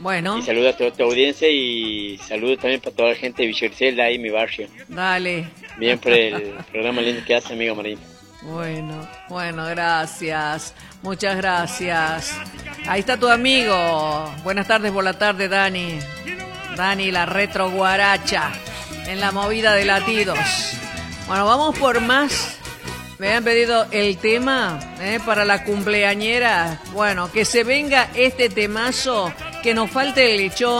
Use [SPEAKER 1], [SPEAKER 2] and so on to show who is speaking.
[SPEAKER 1] Bueno.
[SPEAKER 2] Y saludos a toda tu audiencia y saludos también para toda la gente de Villa Griselda, ahí en mi barrio.
[SPEAKER 1] Dale.
[SPEAKER 2] Bien por el programa lindo que hace, amigo Marín.
[SPEAKER 1] Bueno, gracias. Muchas gracias. Ahí está tu amigo. Buenas tardes por la tarde, Dani. Dani, la retro guaracha en la movida de latidos. Bueno, vamos por más. Me han pedido el tema para la cumpleañera. Bueno, que se venga este temazo, que nos falte el lechón.